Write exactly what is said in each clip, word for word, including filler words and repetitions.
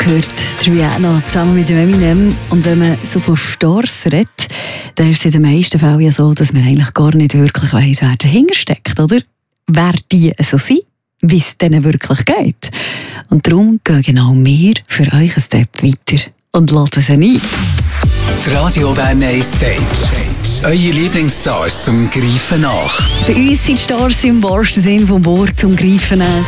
gehört Rihanna zusammen mit Eminem. Und wenn man so von Stars redet, dann ist es in den meisten Fällen ja so, dass man eigentlich gar nicht wirklich weiss, wer dahinter steckt, oder? Wer die so sind, wie es denen wirklich geht. Und darum gehen genau wir für euch einen Step weiter und laden sie ein. Die Radio Bern Stage. Eure Lieblingsstars zum Greifen nach. Bei uns sind Stars im wahrsten Sinne vom Wort zum Greifen nach.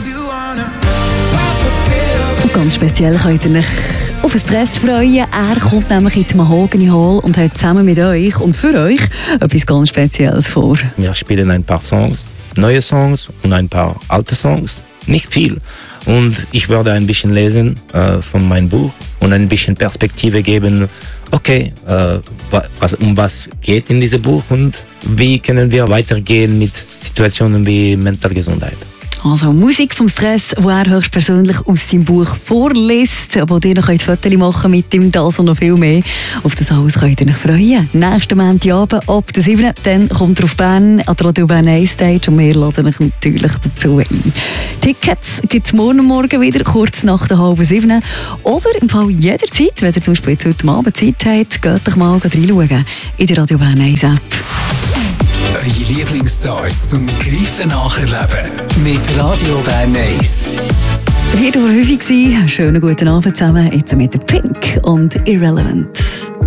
Und ganz speziell könnt ihr euch auf einen Stress freuen. Er kommt nämlich in die Mahogany Hall und hat zusammen mit euch und für euch etwas ganz Spezielles vor. Wir spielen ein paar Songs, neue Songs und ein paar alte Songs. Nicht viel. Und ich werde ein bisschen lesen äh, von meinem Buch und ein bisschen Perspektive geben, okay, äh, was, um was geht in diesem Buch und wie können wir weitergehen mit Situationen wie mentale Gesundheit. Also Musik vom Stress, die er höchstpersönlich aus seinem Buch vorliest, wo ihr noch Fotos machen mit ihm, das und noch viel mehr. Auf das alles könnt ihr euch freuen. Nächsten Montagabend ab der siebten Dann kommt er auf Bern an der Radio Bern Stage und wir laden euch natürlich dazu ein. Tickets gibt es morgen Morgen wieder, kurz nach der halben sieben. Oder im Fall jederzeit, wenn ihr zum Beispiel jetzt heute Abend Zeit habt, geht doch mal reinschauen in die Radio Bern App. Eure Lieblingsstars zum Greifen nacherleben mit Radio Bern eins. Vier Uhr häufig war. Schönen guten Abend zusammen. Jetzt mit der Pink und Irrelevant.